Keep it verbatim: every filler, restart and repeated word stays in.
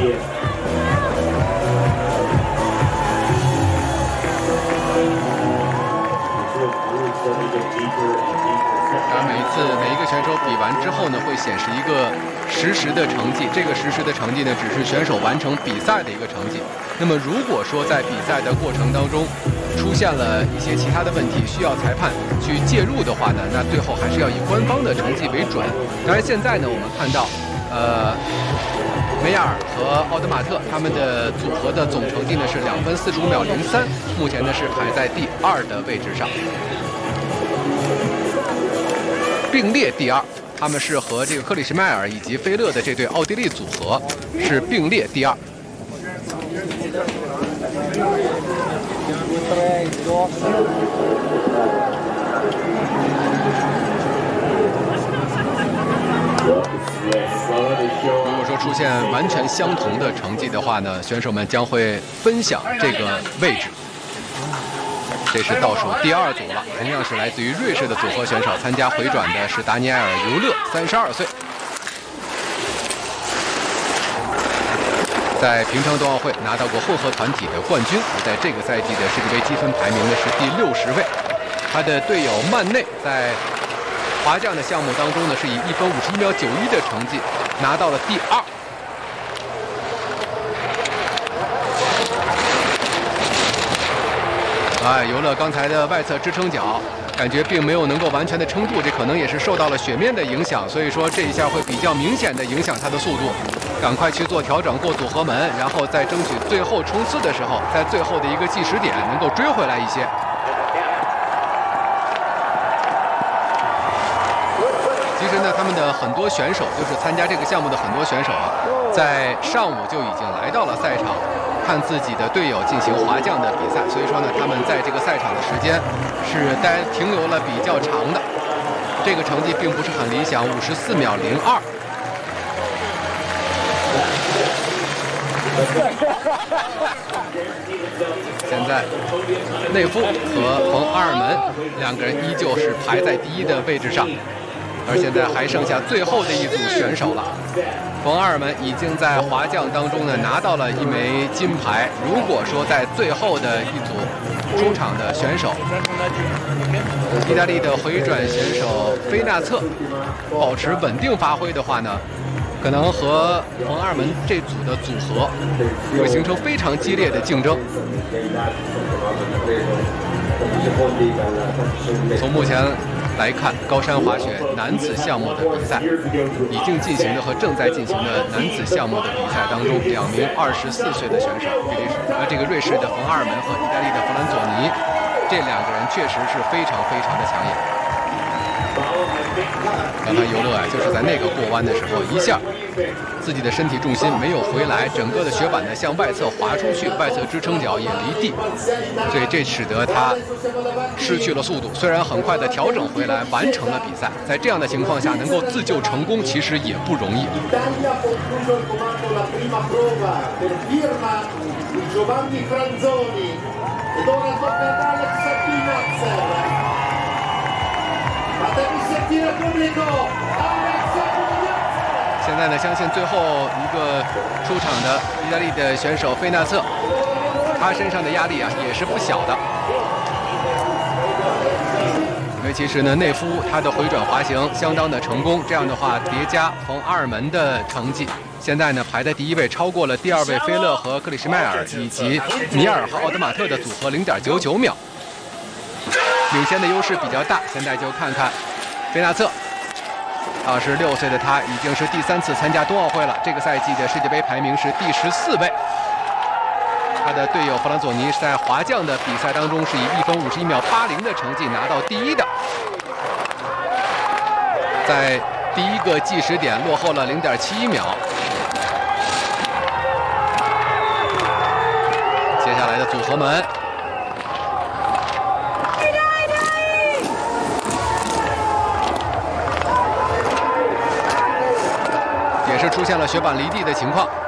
当然，每一次每一个选手比完之后呢，会显示一个实时的成绩。这个实时的成绩呢，只是选手完成比赛的一个成绩。那么，如果说在比赛的过程当中出现了一些其他的问题，需要裁判去介入的话呢，那最后还是要以官方的成绩为准。当然，现在呢，我们看到，呃。梅亚尔和奥德马特他们的组合的总成绩呢是两分四十五秒零三，目前呢是排在第二的位置上，并列第二。他们是和这个克里什迈尔以及菲勒的这对奥地利组合是并列第二。如果说出现完全相同的成绩的话呢，选手们将会分享这个位置。这是倒数第二组了，同样是来自于瑞士的组合选手，参加回转的是达尼埃尔·尤勒，三十二岁，在平昌冬奥会拿到过混合团体的冠军，而在这个赛季的世界杯积分排名呢是第六十位。他的队友曼内在滑降的项目当中呢，是以一分五十一秒九一的成绩拿到了第二。哎，尤勒刚才的外侧支撑脚，感觉并没有能够完全的撑住，这可能也是受到了雪面的影响，所以说这一下会比较明显的影响他的速度。赶快去做调整，过组合门，然后在争取最后冲刺的时候，在最后的一个计时点能够追回来一些。其实呢，他们的很多选手，就是参加这个项目的很多选手啊，在上午就已经来到了赛场，看自己的队友进行滑降的比赛。所以说呢，他们在这个赛场的时间是待停留了比较长的，这个成绩并不是很理想，五十四秒零二。现在，内夫和冯阿尔门两个人依旧是排在第一的位置上。而现在还剩下最后的一组选手了，冯阿尔门已经在滑降当中呢拿到了一枚金牌。如果说在最后的一组出场的选手，意大利的回转选手菲纳策保持稳定发挥的话呢，可能和冯阿尔门这组的组合会形成非常激烈的竞争。从目前来看，高山滑雪男子项目的比赛已经进行的和正在进行的男子项目的比赛当中，两名二十四岁的选手，比利时呃这个瑞士的冯阿尔门和意大利的弗兰佐尼，这两个人确实是非常非常的抢眼。刚才尤勒啊，就是在那个过弯的时候，一下自己的身体重心没有回来，整个的雪板呢向外侧滑出去，外侧支撑脚也离地，所以这使得他失去了速度。虽然很快的调整回来，完成了比赛，在这样的情况下能够自救成功，其实也不容易。现在呢，相信最后一个出场的意大利的选手菲纳策，他身上的压力啊也是不小的。因为其实呢，内夫他的回转滑行相当的成功，这样的话叠加冯阿尔门的成绩，现在呢排在第一位，超过了第二位菲勒和克里什迈尔以及尼尔和奥德马特的组合 零点九九秒，领先的优势比较大。现在就看看菲纳策。二十六岁的他已经是第三次参加冬奥会了，这个赛季的世界杯排名是第十四位。他的队友弗兰佐尼是在滑降的比赛当中是以一分五十一秒八零的成绩拿到第一的，在第一个计时点落后了零点七一秒。接下来的组合门。也是出现了雪板离地的情况。